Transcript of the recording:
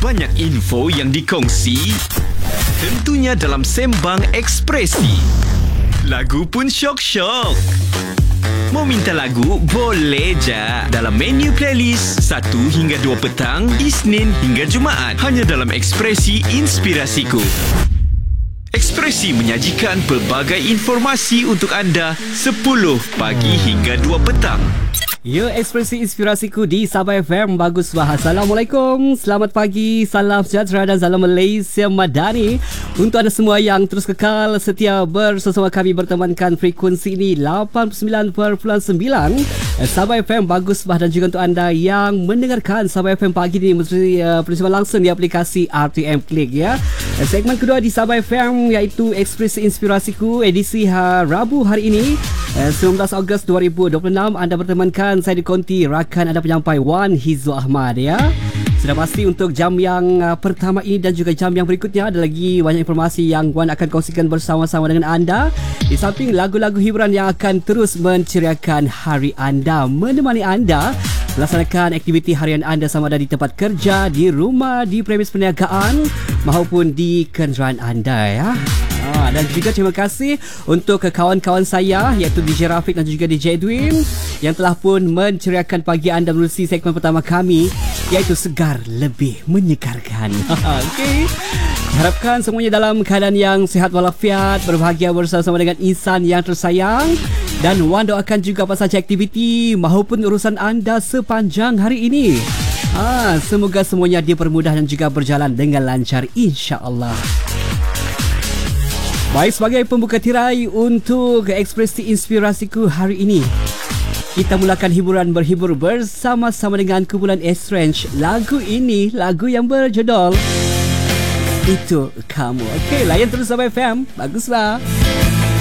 Banyak info yang dikongsi, tentunya dalam Sembang Ekspresi. Lagu pun syok-syok. Mau minta lagu? Boleh je. Dalam menu playlist 1 hingga 2 petang, Isnin hingga Jumaat. Hanya dalam Ekspresi Inspirasiku. Ekspresi menyajikan pelbagai informasi untuk anda 10 pagi hingga 2 petang. Ya, Ekspresi Inspirasiku di Sabah FM. Bagus bah. Assalamualaikum, selamat pagi, salam sejahtera dan salam Malaysia Madani untuk anda semua yang terus kekal setia bersama kami bertemankan frekuensi ini 89.9 Sabah FM. Bagus bah. Dan juga untuk anda yang mendengarkan Sabah FM pagi ini bersama langsung di aplikasi RTM Click ya. Segmen kedua di Sabah FM iaitu Ekspresi Inspirasiku edisi Rabu hari ini 19 Ogos 2026. Anda bertemankan saya di konti rakan anda penyampai Wan Hizul Ahmad ya. Sudah pasti untuk jam yang pertama ini dan juga jam yang berikutnya ada lagi banyak informasi yang Wan akan kongsikan bersama-sama dengan anda. Di samping lagu-lagu hiburan yang akan terus menceriakan hari anda, menemani anda melaksanakan aktiviti harian anda sama ada di tempat kerja, di rumah, di premis perniagaan maupun di kenderaan anda ya. Dan juga terima kasih untuk kawan-kawan saya iaitu DJ Rafiq dan juga DJ Edwin yang telah pun menceriakan pagi anda melalui segmen pertama kami iaitu Segar Lebih Menyegarkan. Okey. Harapkan semuanya dalam keadaan yang sihat walafiat, berbahagia bersama dengan insan yang tersayang. Dan Wan doakan juga apa saja aktiviti maupun urusan anda sepanjang hari ini. Semoga semuanya dipermudah dan juga berjalan dengan lancar insya-Allah. Baik, sebagai pembuka tirai untuk Ekspresi Inspirasiku hari ini, kita mulakan hiburan berhibur bersama-sama dengan kumpulan Estrange. Lagu ini, lagu yang berjudul Itu Kamu. Okey, layan terus Sabah FM. Baguslah.